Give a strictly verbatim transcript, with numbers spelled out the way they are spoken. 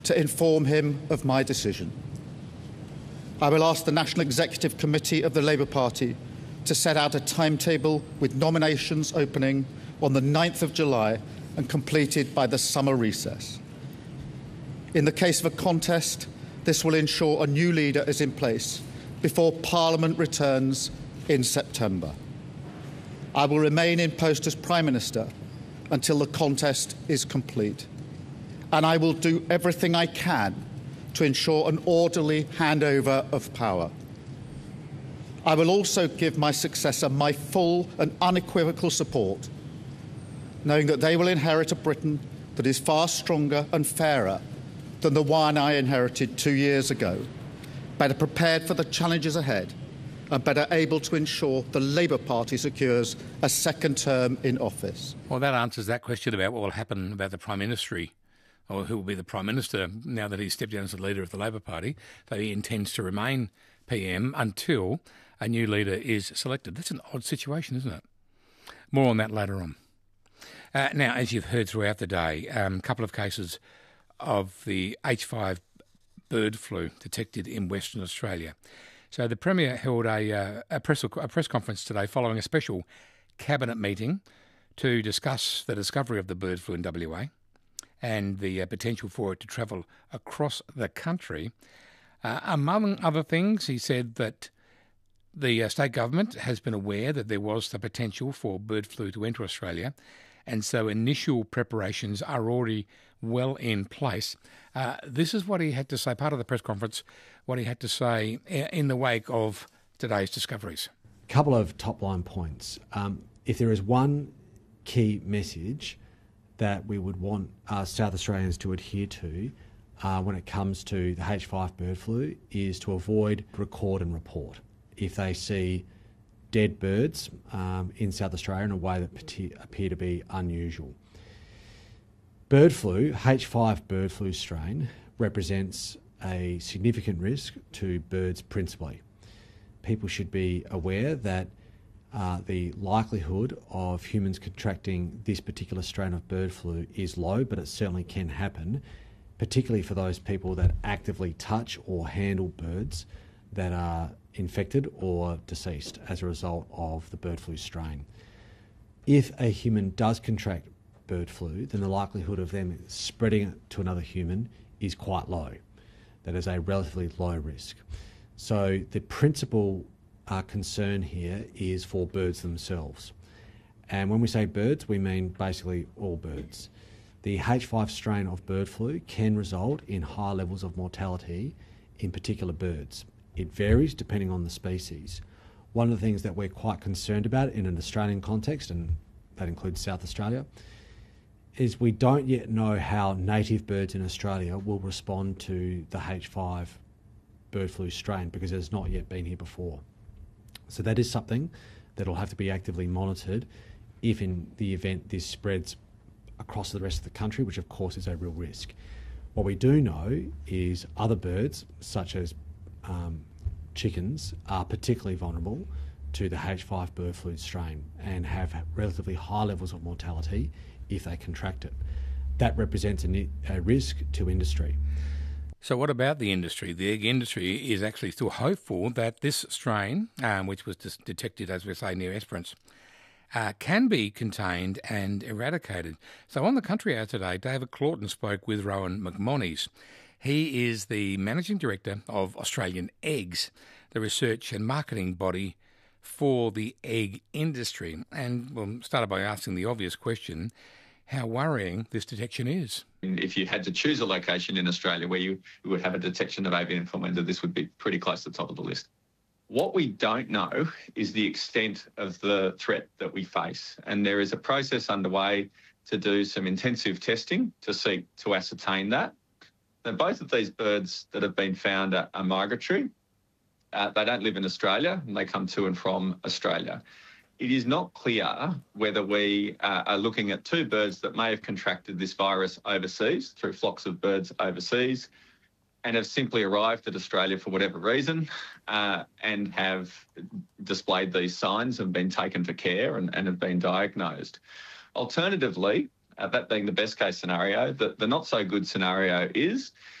to inform him of my decision. I will ask the National Executive Committee of the Labour Party to set out a timetable with nominations opening on the ninth of July and completed by the summer recess. In the case of a contest, this will ensure a new leader is in place before Parliament returns in September. I will remain in post as Prime Minister until the contest is complete, and I will do everything I can to ensure an orderly handover of power. I will also give my successor my full and unequivocal support, knowing that they will inherit a Britain that is far stronger and fairer than the one I inherited two years ago, better prepared for the challenges ahead and better able to ensure the Labour Party secures a second term in office. Well, that answers that question about what will happen about the Prime Ministry, or who will be the Prime Minister now that he's stepped down as the leader of the Labour Party, that he intends to remain P M until a new leader is selected. That's an odd situation, isn't it? More on that later on. Uh, now, as you've heard throughout the day, a um, couple of cases of the H five bird flu detected in Western Australia. So the Premier held a, uh, a, press, a press conference today following a special cabinet meeting to discuss the discovery of the bird flu in W A and the uh, potential for it to travel across the country. Uh, among other things, he said that the uh, state government has been aware that there was the potential for bird flu to enter Australia, and so initial preparations are already well in place. Uh, this is what he had to say, part of the press conference, what he had to say in the wake of today's discoveries. A couple of top-line points. Um, if there is one key message that we would want uh, South Australians to adhere to uh, when it comes to the H five bird flu is to avoid record and report. If they see dead birds um, in South Australia in a way that appear to be unusual. Bird flu, H five bird flu strain, represents a significant risk to birds principally. People should be aware that uh, the likelihood of humans contracting this particular strain of bird flu is low, but it certainly can happen, particularly for those people that actively touch or handle birds that are infected or deceased as a result of the bird flu strain. If a human does contract bird flu, then the likelihood of them spreading it to another human is quite low. That is a relatively low risk. So the principal uh, concern here is for birds themselves. And when we say birds, we mean basically all birds. The H five strain of bird flu can result in high levels of mortality in particular birds. It varies depending on the species. One of the things that we're quite concerned about in an Australian context, and that includes South Australia, is we don't yet know how native birds in Australia will respond to the H five bird flu strain because it has not yet been here before. So that is something that will have to be actively monitored if in the event this spreads across the rest of the country, which of course is a real risk. What we do know is other birds, such as um, chickens, are particularly vulnerable to the H five bird flu strain and have relatively high levels of mortality if they contract it. That represents a, a risk to industry. So what about the industry? The egg industry is actually still hopeful that this strain, um, which was dis- detected, as we say, near Esperance, uh, can be contained and eradicated. So on the Country Hour today, David Claughton spoke with Rowan McMonnies. He is the Managing Director of Australian Eggs, the research and marketing body for the egg industry. And we'll start by asking the obvious question, how worrying this detection is. If you had to choose a location in Australia where you would have a detection of avian influenza, this would be pretty close to the top of the list. What we don't know is the extent of the threat that we face. And there is a process underway to do some intensive testing to seek to ascertain that. Now, both of these birds that have been found are, are migratory. Uh, they don't live in Australia and they come to and from Australia. It is not clear whether we uh, are looking at two birds that may have contracted this virus overseas through flocks of birds overseas and have simply arrived at Australia for whatever reason uh, and have displayed these signs and been taken for care and, and have been diagnosed. Alternatively, uh, that being the best case scenario. The, the not so good scenario is